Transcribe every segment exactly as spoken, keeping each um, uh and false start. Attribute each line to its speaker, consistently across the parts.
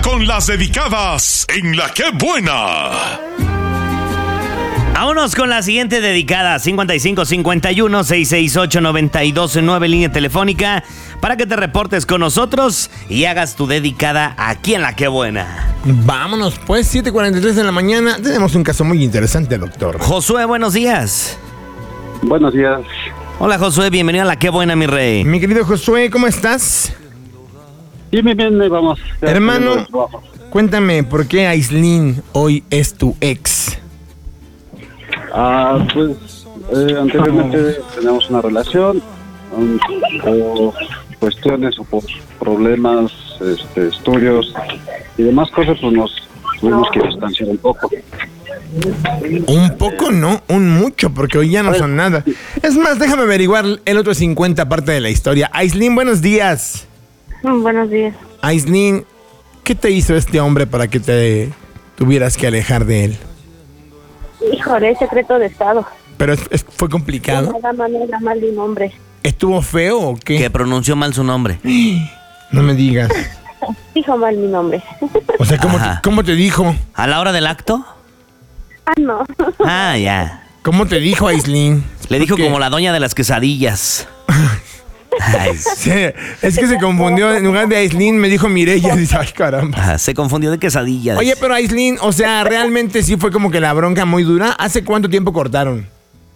Speaker 1: con las dedicadas en La Qué Buena.
Speaker 2: Vámonos con la siguiente dedicada, cincuenta y cinco cincuenta y uno, seiscientos sesenta y ocho, noventa y dos nueve, línea telefónica, para que te reportes con nosotros y hagas tu dedicada aquí en La Qué Buena.
Speaker 3: Vámonos pues, siete cuarenta y tres de la mañana, tenemos un caso muy interesante, doctor.
Speaker 2: Josué, buenos días.
Speaker 4: Buenos días.
Speaker 2: Hola Josué, bienvenido a La Qué Buena, mi rey.
Speaker 3: Mi querido Josué, ¿cómo estás?
Speaker 4: Bien, bien, bien, ahí vamos. Ya
Speaker 3: Hermano, cuéntame, ¿por qué Aislinn hoy es tu ex?
Speaker 4: Ah, pues eh, anteriormente teníamos una relación, um, por cuestiones o por problemas, este, estudios y demás cosas, pues nos tuvimos que distanciar un poco.
Speaker 3: Un poco, no, un mucho, porque hoy ya no son nada. Es más, déjame averiguar el otro cincuenta parte de la historia. Aislinn, buenos días.
Speaker 5: Buenos días.
Speaker 3: Aislinn, ¿qué te hizo este hombre para que te tuvieras que alejar de él?
Speaker 5: Híjole, es secreto de estado.
Speaker 3: Pero es, es, fue complicado.
Speaker 5: Nada manera mal de un hombre.
Speaker 3: ¿Estuvo feo o qué?
Speaker 2: Que pronunció mal su nombre.
Speaker 3: No me digas.
Speaker 5: Dijo mal mi nombre.
Speaker 3: O sea, ¿cómo te, ¿cómo te dijo?
Speaker 2: ¿A la hora del acto?
Speaker 5: Ah, no.
Speaker 2: Ah, ya.
Speaker 3: ¿Cómo te dijo Aislinn?
Speaker 2: Le dijo
Speaker 3: ¿Qué?
Speaker 2: como la doña de las quesadillas. Ay,
Speaker 3: sí, es que se confundió. En lugar de Aislinn me dijo Mireya. Dice, ay, caramba.
Speaker 2: ah, se confundió de quesadillas.
Speaker 3: Oye, pero Aislinn, o sea, realmente sí fue como que la bronca muy dura. ¿Hace cuánto tiempo cortaron?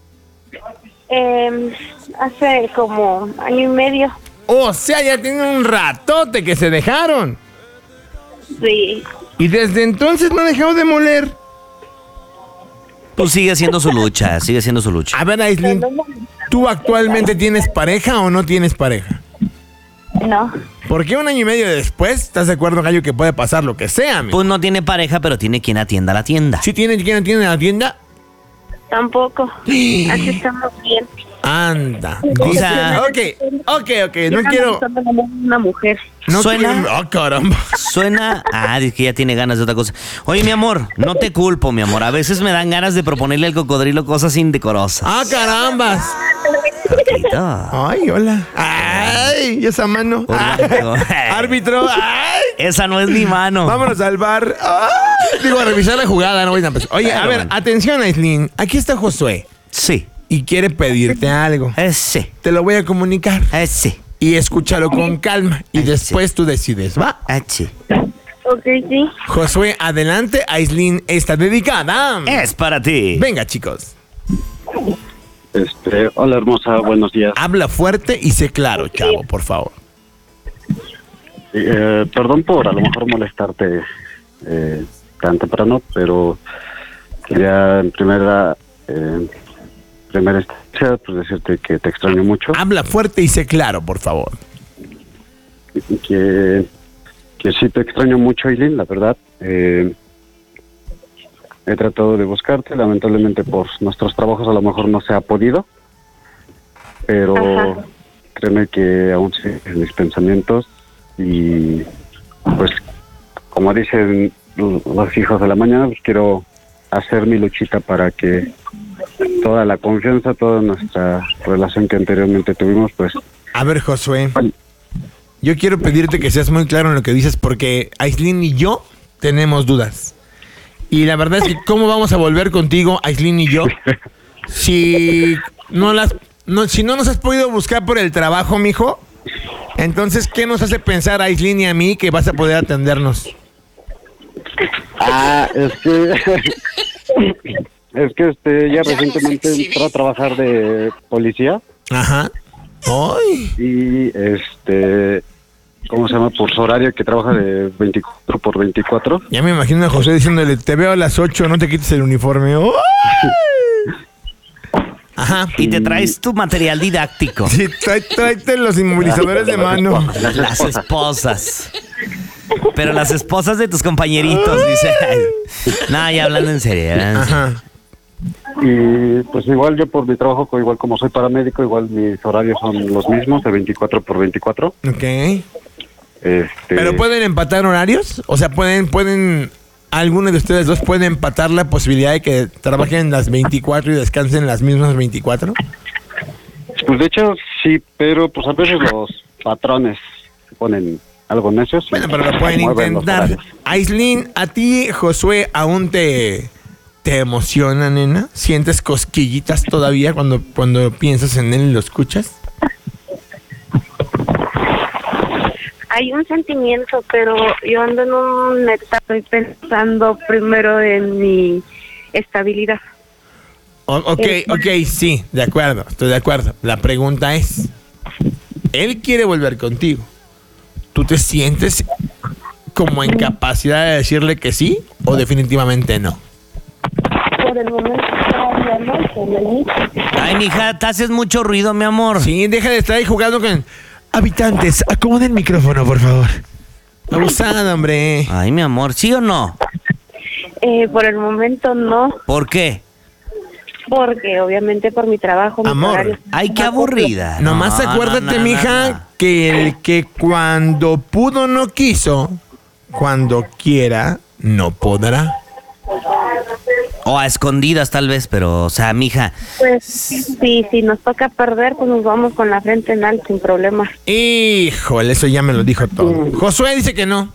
Speaker 5: Eh, hace como año y medio.
Speaker 3: O sea, ya tienen un ratote que se dejaron.
Speaker 5: Sí.
Speaker 3: Y desde entonces no ha dejado de moler.
Speaker 2: Pues sigue siendo su lucha, sigue siendo su lucha.
Speaker 3: A ver, Aislinn, ¿tú actualmente tienes pareja o no tienes pareja?
Speaker 5: No.
Speaker 3: ¿Por qué un año y medio después estás de acuerdo, Gallo, que puede pasar lo que sea, amigo?
Speaker 2: Pues no tiene pareja, pero tiene quien atienda la tienda.
Speaker 3: ¿Sí tiene quien atiende la tienda?
Speaker 5: Tampoco. Así estamos bien.
Speaker 3: Anda.
Speaker 2: O sea,
Speaker 3: ok, ok, ok, no quiero...
Speaker 5: Una mujer.
Speaker 3: No
Speaker 2: Suena-
Speaker 3: quiero- Ah, caramba.
Speaker 2: Suena... Ah, es que ya tiene ganas de otra cosa. Oye, mi amor, no te culpo, mi amor. A veces me dan ganas de proponerle al cocodrilo cosas indecorosas.
Speaker 3: Ah, carambas.
Speaker 2: Poquito.
Speaker 3: Ay, hola. Ay, ¿y esa mano?
Speaker 2: Árbitro.
Speaker 3: Ay, árbitro. Ay.
Speaker 2: Esa no es mi mano.
Speaker 3: Vámonos al bar. Ay. Digo, a revisar la jugada, no voy a empezar. Oye, a
Speaker 2: Bueno,
Speaker 3: ver,
Speaker 2: bueno.
Speaker 3: atención, Aislinn. Aquí está Josué
Speaker 2: Sí.
Speaker 3: y quiere pedirte algo.
Speaker 2: Eh, sí.
Speaker 3: Te lo voy a comunicar.
Speaker 2: Eh, sí.
Speaker 3: Y escúchalo con calma. Y
Speaker 2: Ay,
Speaker 3: después tú decides, ¿va?
Speaker 2: Eh, sí.
Speaker 5: Ok, sí.
Speaker 3: Josué, adelante. Aislinn está dedicada.
Speaker 2: Es para ti.
Speaker 3: Venga, chicos.
Speaker 4: Este, hola hermosa, buenos días.
Speaker 3: Habla fuerte y sé claro, chavo, por favor.
Speaker 4: Eh, perdón por a lo mejor molestarte eh, tan temprano, pero quería en primera, eh, primera instancia pues decirte que te extraño mucho.
Speaker 3: Habla fuerte y sé claro, por favor.
Speaker 4: Que, que sí te extraño mucho, Aislinn, la verdad. Eh, he tratado de buscarte, lamentablemente por nuestros trabajos a lo mejor no se ha podido, pero
Speaker 5: Ajá.
Speaker 4: créeme que aún siguen en mis pensamientos y pues como dicen los hijos de la mañana, pues quiero hacer mi luchita para que toda la confianza, toda nuestra relación que anteriormente tuvimos, pues...
Speaker 3: A ver, Josué, yo quiero pedirte que seas muy claro en lo que dices porque Aislinn y yo tenemos dudas. Y la verdad es que ¿cómo vamos a volver contigo, Aislinn y yo? Si no las, no, si no nos has podido buscar por el trabajo, mijo, entonces ¿qué nos hace pensar a Aislinn y a mí que vas a poder atendernos?
Speaker 4: Ah, es que... es que este ya recientemente entró a trabajar de policía.
Speaker 3: Ajá. ¡Ay!
Speaker 4: Y este... ¿Cómo se llama? Por su horario, que trabaja de veinticuatro por veinticuatro.
Speaker 3: Ya me imagino a José diciéndole, te veo a las ocho, no te quites el uniforme. ¡Ay! Ajá.
Speaker 2: Y te traes tu material didáctico.
Speaker 3: Sí, trae- tráete los inmovilizadores de mano.
Speaker 2: Las esposas. Pero las esposas de tus compañeritos, dice. Ay. No, ya hablando en serio. hablando en serio.
Speaker 3: Ajá.
Speaker 4: Y pues igual yo por mi trabajo, igual como soy paramédico, igual mis horarios son los mismos, de veinticuatro por veinticuatro.
Speaker 3: Ok.
Speaker 4: Este,
Speaker 3: ¿Pero pueden empatar horarios? O sea, ¿pueden, pueden, alguno de ustedes dos puede empatar la posibilidad de que trabajen las veinticuatro y descansen las mismas veinticuatro?
Speaker 4: Pues de hecho sí, pero pues a veces los patrones se ponen algo necios. y
Speaker 3: Bueno, pero lo pueden
Speaker 4: mueven los
Speaker 3: intentar.
Speaker 4: horarios.
Speaker 3: Aislinn, ¿a ti, Josué, aún te, te emociona, nena? ¿Sientes cosquillitas todavía cuando, cuando piensas en él y lo escuchas?
Speaker 5: Hay un sentimiento, pero yo ando en un etapa, estoy pensando primero en mi estabilidad.
Speaker 3: O- ok, ok, sí, de acuerdo, estoy de acuerdo. La pregunta es, él quiere volver contigo. ¿Tú te sientes como en capacidad de decirle que sí o definitivamente no?
Speaker 5: Por el momento todavía no, pero el inicio.
Speaker 2: Ay, mija, te haces mucho ruido, mi amor.
Speaker 3: Sí, deja de estar ahí jugando con... Habitantes, acomoden el micrófono, por favor. Abusada, hombre.
Speaker 2: Ay, mi amor, ¿sí o no?
Speaker 5: Eh, por el momento no,
Speaker 2: ¿Por qué?
Speaker 5: porque obviamente por mi trabajo, mis
Speaker 3: Amor.
Speaker 5: horarios.
Speaker 2: Ay, qué aburrida.
Speaker 3: Nomás
Speaker 2: No,
Speaker 3: acuérdate,
Speaker 2: no, no,
Speaker 3: mija,
Speaker 2: no, no.
Speaker 3: que el que cuando pudo no quiso, cuando quiera no podrá.
Speaker 2: O a escondidas tal vez, pero, o sea, mija,
Speaker 5: Pues sí, si nos toca perder, pues nos vamos con la frente en alto sin problema.
Speaker 3: Híjole, eso ya me lo dijo todo. Josué dice que no.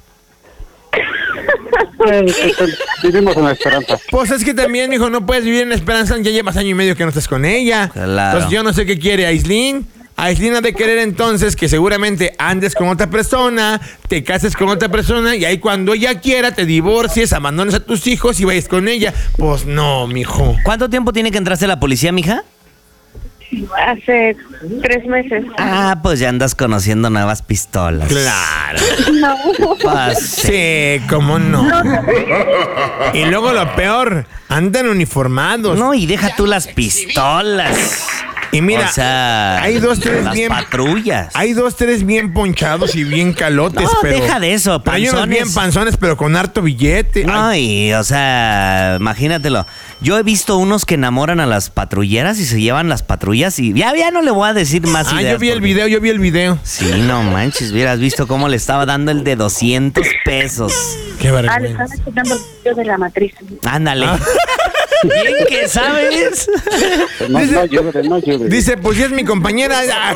Speaker 4: Eh, pues, vivimos en la esperanza.
Speaker 3: Pues es que también, mijo, no puedes vivir en la esperanza, ya llevas año y medio que no estás con ella.
Speaker 2: Claro.
Speaker 3: Entonces yo no sé qué quiere Aislinn. Aislinn ha de querer entonces que seguramente andes con otra persona, te cases con otra persona y ahí cuando ella quiera te divorcies, abandones a tus hijos y vayas con ella. Pues no, mijo.
Speaker 2: ¿cuánto tiempo tiene que entrarse la policía, mija?
Speaker 5: Hace tres meses.
Speaker 2: Ah, pues ya andas conociendo nuevas pistolas.
Speaker 3: Claro.
Speaker 5: No.
Speaker 2: Pues, sí.
Speaker 3: Sí, cómo no. Y luego lo peor, andan uniformados.
Speaker 2: No, y deja tú las pistolas.
Speaker 3: Y mira,
Speaker 2: o sea,
Speaker 3: hay dos, tres
Speaker 2: las
Speaker 3: bien...
Speaker 2: patrullas.
Speaker 3: Hay dos, tres bien ponchados y bien calotes,
Speaker 2: No,
Speaker 3: pero...
Speaker 2: deja de eso,
Speaker 3: pero hay unos
Speaker 2: panzones.
Speaker 3: bien panzones, pero con harto billete.
Speaker 2: No,
Speaker 3: Ay,
Speaker 2: y, o sea, imagínatelo. Yo he visto unos que enamoran a las patrulleras y se llevan las patrullas y ya, ya no le voy a decir más
Speaker 3: ah,
Speaker 2: ideas
Speaker 3: yo vi el
Speaker 2: porque-
Speaker 3: video, yo vi el video.
Speaker 2: Sí, no manches, hubieras visto cómo le estaba dando el de doscientos pesos.
Speaker 3: Qué
Speaker 5: Ah, le
Speaker 3: vergüenza.
Speaker 5: están escuchando el video de la matriz.
Speaker 2: Ándale.
Speaker 3: Ah.
Speaker 2: Bien que sabes.
Speaker 4: No,
Speaker 3: Dice-
Speaker 4: no llueve, no llueve.
Speaker 3: Dice, pues si es mi compañera.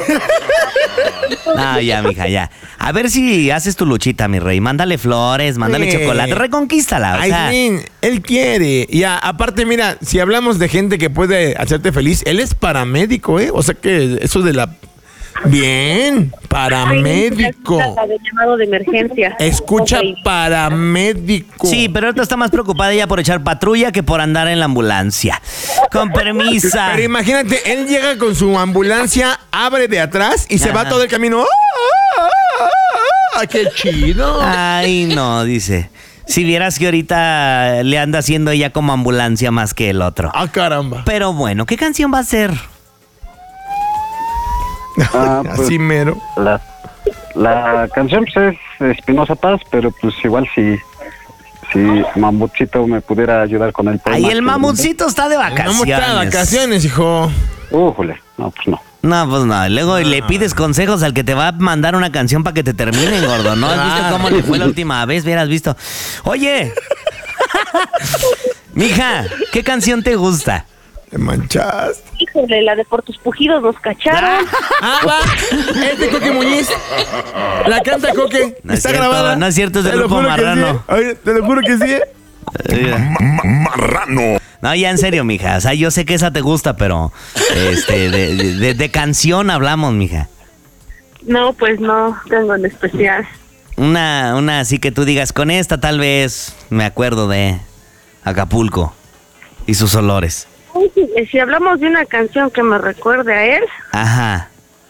Speaker 2: No, ya, mija, ya. A ver si haces tu luchita, mi rey. Mándale flores, mándale
Speaker 3: Sí.
Speaker 2: chocolate. Reconquístala, o sea.
Speaker 3: Aislinn, él quiere. Y a- aparte, mira, si hablamos de gente que puede hacerte feliz, él es paramédico, ¿eh? O sea que eso de la... Bien, paramédico.
Speaker 5: La de llamado de emergencia.
Speaker 3: Escucha,
Speaker 5: Ok.
Speaker 3: paramédico.
Speaker 2: Sí, pero ahorita está más preocupada ella por echar patrulla que por andar en la ambulancia. Con permisa.
Speaker 3: Pero imagínate, él llega con su ambulancia, abre de atrás y se va
Speaker 2: Ajá.
Speaker 3: todo el camino. ¡Ah, ah, ah, ah! ¡Qué chido!
Speaker 2: Ay, no, dice. Si vieras que ahorita le anda haciendo ella como ambulancia más que el otro.
Speaker 3: ¡Ah, caramba!
Speaker 2: Pero bueno, ¿qué canción va a ser?
Speaker 4: Ah, pues,
Speaker 3: Así mero.
Speaker 4: la, la canción pues, es Espinosa Paz, pero pues igual si, si Mamutcito me pudiera ayudar con el poema.
Speaker 2: Ahí el
Speaker 4: que-
Speaker 2: mamutcito está de
Speaker 3: Vamos
Speaker 2: vacaciones.
Speaker 3: a vacaciones, hijo.
Speaker 4: Újule, no, pues no.
Speaker 2: No, pues no. Luego le pides consejos al que te va a mandar una canción para que te terminen, gordo. ¿No has visto
Speaker 3: Claro.
Speaker 2: cómo le fue la última vez? Hubieras visto. Oye. Mija, ¿qué canción te gusta?
Speaker 3: Te manchaste.
Speaker 5: Híjole, la de por tus pujidos nos cacharon.
Speaker 3: Ah, va. Es de Coque Muñiz. La canta Coque.
Speaker 2: No es
Speaker 3: Está
Speaker 2: cierto,
Speaker 3: grabada.
Speaker 2: no es cierto, es del
Speaker 3: Te lo
Speaker 2: Grupo
Speaker 3: juro que
Speaker 2: Marrano.
Speaker 3: sí. Oye, te lo juro que sí.
Speaker 2: Eh,
Speaker 1: Ma- Marrano.
Speaker 2: No, ya en serio, mija. O sea, yo sé que esa te gusta, pero este, de, de- de canción hablamos, mija.
Speaker 5: No, pues no, tengo en especial.
Speaker 2: Una, una así que tú digas, con esta tal vez me acuerdo de Acapulco y sus olores.
Speaker 5: Ay, sí, eh, Si hablamos de una canción que me recuerde a él,
Speaker 2: Ajá.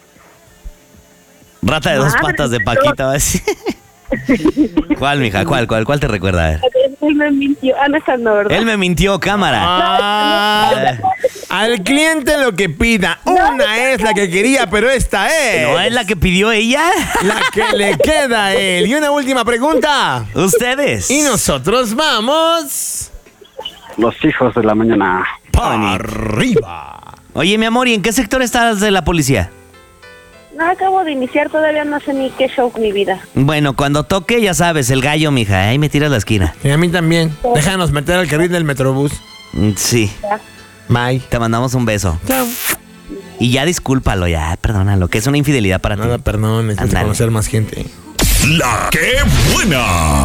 Speaker 2: Rata de dos
Speaker 5: Madre
Speaker 2: patas de
Speaker 5: Dios.
Speaker 2: Paquita, ¿ves? ¿Cuál, mija? ¿Cuál, cuál, cuál te recuerda? A ver.
Speaker 5: él me mintió. Ah, no, esa no, ¿verdad?
Speaker 2: Él me mintió, cámara.
Speaker 3: Ah, al cliente lo que pida. Una es la que quería, pero esta es.
Speaker 2: ¿No es la que pidió ella?
Speaker 3: La que le queda a él. Y una última pregunta.
Speaker 2: Ustedes.
Speaker 3: Y nosotros vamos.
Speaker 4: Los hijos de la mañana.
Speaker 3: Para arriba.
Speaker 2: Oye, mi amor, ¿y en qué sector estás de la policía?
Speaker 5: No, acabo de iniciar, todavía no sé ni qué show mi vida.
Speaker 2: Bueno, cuando toque, ya sabes, el gallo, mija. Ahí me tiras la esquina.
Speaker 3: Y a mí también. Déjanos meter al carril del Metrobús.
Speaker 2: Mm, Sí.
Speaker 3: Bye.
Speaker 2: Te mandamos un beso.
Speaker 3: Chao.
Speaker 2: Y ya discúlpalo, ya, perdónalo, que es una infidelidad para ti.
Speaker 3: Nada, perdón, necesito
Speaker 2: Ándale.
Speaker 3: conocer más gente.
Speaker 1: La que buena.